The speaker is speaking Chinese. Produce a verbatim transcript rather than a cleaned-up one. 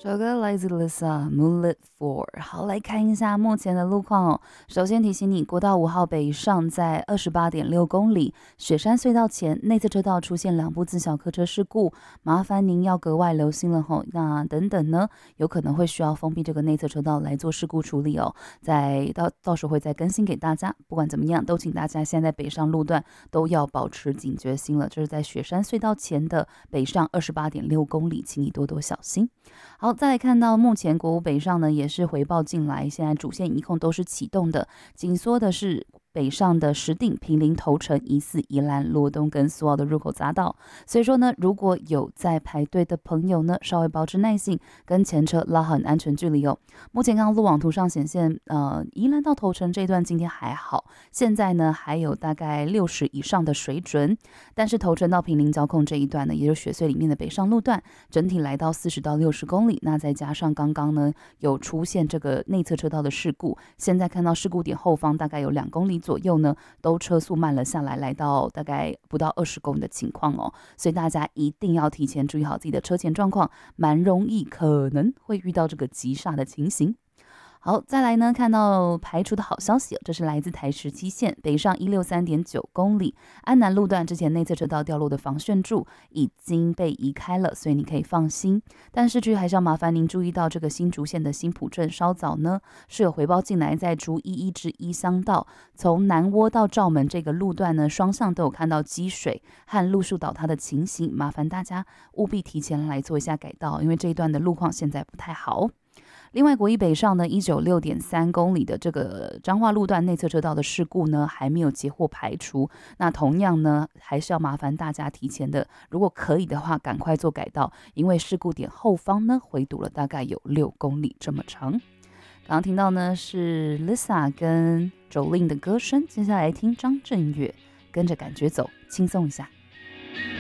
这首歌来自 Lisa Moonlit Four。好，来看一下目前的路况哦。首先提醒你，国道五号北上在二十八点六公里，雪山隧道前内侧车道出现两部自小客车事故，麻烦您要格外留心了吼。那等等呢，有可能会需要封闭这个内侧车道来做事故处理哦。在到到时候会再更新给大家。不管怎么样，都请大家现在北上路段都要保持警觉心了。这是在雪山隧道前的北上二十八点六公里，请你多多小心。好，再来看到目前国五北上呢，也是回报进来，现在主线一控都是启动的，紧缩的是北上的石碇、平林、头城、宜四、宜兰、罗东跟苏澳的入口匝道。所以说呢，如果有在排队的朋友呢，稍微保持耐性，跟前车拉好安全距离哦。目前刚刚路网图上显现，呃，宜兰到头城这一段今天还好，现在呢还有大概六十以上的水准，但是头城到平林交控这一段呢，也就是雪隧里面的北上路段，整体来到四十到六十公里。那再加上刚刚呢有出现这个内侧车道的事故，现在看到事故点后方大概有两公里左右呢，都车速慢了下来，来到大概不到二十公里的情况哦。所以大家一定要提前注意好自己的车前状况，蛮容易可能会遇到这个急刹的情形。好，再来呢，看到排除的好消息，这是来自台十七线北上一六三点九公里，安南路段之前内侧车道掉落的防楦柱已经被移开了，所以你可以放心。但市区还是要麻烦您注意到这个新竹线的新埔镇，稍早呢是有回报进来，在竹一一至一乡道，从南窝到罩门这个路段呢，双向都有看到积水和路树倒塌的情形，麻烦大家务必提前来做一下改道，因为这一段的路况现在不太好。另外，国一北上呢，一九六点三公里的这个彰化路段内侧车道的事故呢，还没有截获排除。那同样呢，还是要麻烦大家提前的，如果可以的话，赶快做改道，因为事故点后方呢，回堵了大概有六公里这么长。刚刚听到呢是 Lisa 跟 Jolin 的歌声，接下来听张震岳，跟着感觉走，轻松一下。